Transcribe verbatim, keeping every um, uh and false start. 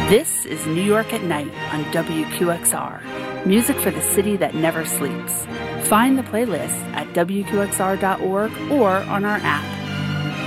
This is New York at Night on W Q X R. Music for the city that never sleeps. Find the playlist at W Q X R dot org or on our app.